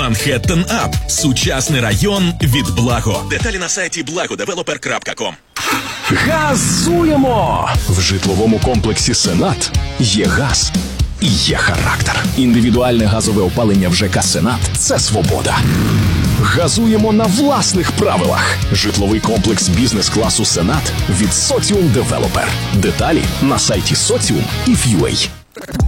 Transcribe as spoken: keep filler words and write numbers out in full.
Манхеттен Ап. Сучасний район від Благо. Деталі на сайті благодевелопер крапка ком. Газуємо! В житловому комплексі «Сенат» є газ і є характер. Індивідуальне газове опалення в ЖК «Сенат» – це свобода. Газуємо на власних правилах. Житловий комплекс бізнес-класу «Сенат» від Соціум Девелопер. Деталі на сайті Соціум і Ф'юей.